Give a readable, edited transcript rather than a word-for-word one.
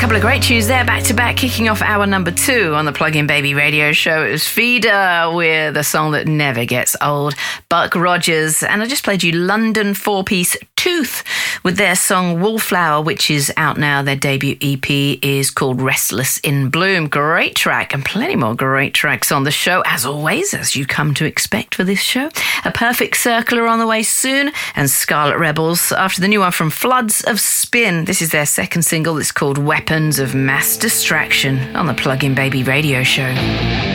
couple of great tunes there, back to back, kicking off hour number 2 on the Plug-in Baby radio show. It was Feeder with a song that never gets old, Buck Rogers. And I just played you London 4-piece Tooth with their song Wallflower, which is out now. Their debut EP is called Restless in Bloom. Great track, and plenty more great tracks on the show, as always, as you come to expect for this show. A Perfect Circle are on the way soon, and Scarlet Rebels after the new one from Floods of Spin. This is their second single. It's called Weapons of Mass Distraction on the Plug-in Baby radio show.